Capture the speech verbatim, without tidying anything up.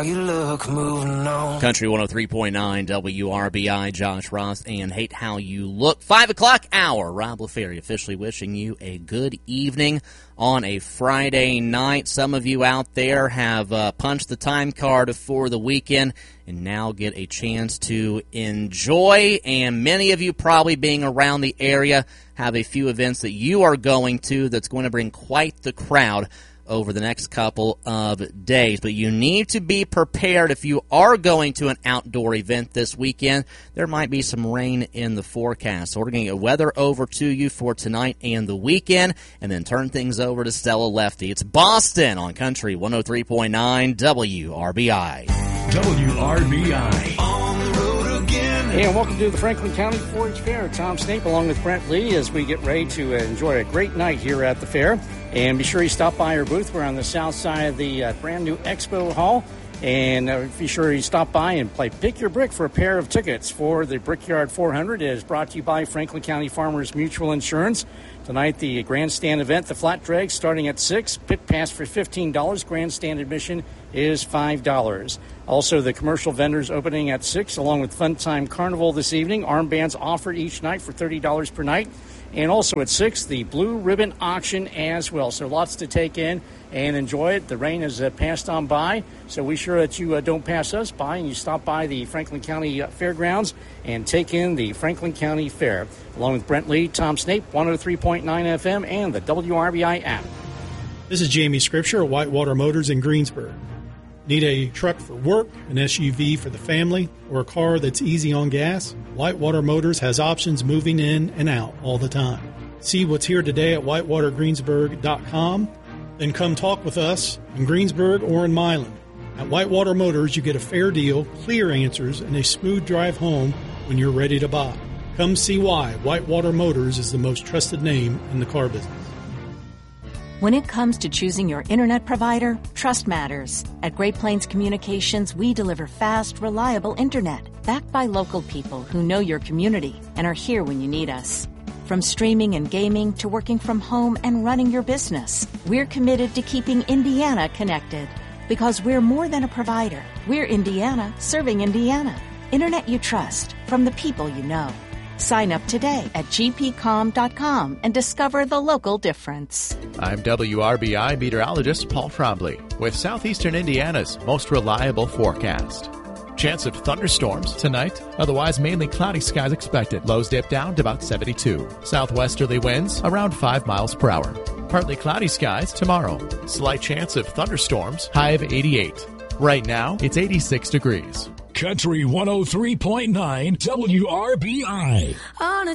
You look, moving on. Country one oh three point nine W R B I, Josh Ross, and Hate How You Look. Five o'clock hour. Rob LaFerry officially wishing you a good evening on a Friday night. Some of you out there have uh, punched the time card for the weekend and now get a chance to enjoy. And many of you probably being around the area have a few events that you are going to that's going to bring quite the crowd over the next couple of days. But you need to be prepared if you are going to an outdoor event this weekend. There might be some rain in the forecast. So we're going to get weather over to you for tonight and the weekend, and then turn things over to Stella Lefty. It's Boston on Country one oh three point nine W R B I. W R B I. On the road again. And welcome to the Franklin County four H Fair. Tom Snape along with Brent Lee as we get ready to enjoy a great night here at the fair. And be sure you stop by our booth. We're on the south side of the uh, brand new Expo Hall. And uh, be sure you stop by and play Pick Your Brick for a pair of tickets for the Brickyard four hundred. It is brought to you by Franklin County Farmers Mutual Insurance. Tonight, the grandstand event, the flat drag, starting at six dollars. Pit pass for fifteen dollars. Grandstand admission is five dollars. Also, the commercial vendors opening at six, along with Fun Time Carnival this evening. Armbands offered each night for thirty dollars per night. And also at six, the Blue Ribbon Auction as well. So lots to take in and enjoy it. The rain has uh, passed on by, so we sure that you uh, don't pass us by and you stop by the Franklin County uh, Fairgrounds and take in the Franklin County Fair. Along with Brent Lee, Tom Snape, one oh three point nine F M, and the W R B I app. This is Jamie Scripture at Whitewater Motors in Greensburg. Need a truck for work, an S U V for the family, or a car that's easy on gas? Whitewater Motors has options moving in and out all the time. See what's here today at whitewater greensburg dot com. Then come talk with us in Greensburg or in Milan. At Whitewater Motors, you get a fair deal, clear answers, and a smooth drive home when you're ready to buy. Come see why Whitewater Motors is the most trusted name in the car business. When it comes to choosing your internet provider, trust matters. At Great Plains Communications, we deliver fast, reliable internet, backed by local people who know your community and are here when you need us. From streaming and gaming to working from home and running your business, we're committed to keeping Indiana connected. Because we're more than a provider. We're Indiana serving Indiana. Internet you trust from the people you know. Sign up today at g p com dot com and discover the local difference. I'm W R B I meteorologist Paul Trombley with Southeastern Indiana's most reliable forecast. Chance of thunderstorms tonight, otherwise mainly cloudy skies expected. Lows dip down to about seventy-two. Southwesterly winds around five miles per hour. Partly cloudy skies tomorrow. Slight chance of thunderstorms, high of eighty-eight. Right now, it's eighty-six degrees. Country one oh three point nine W R B I. On a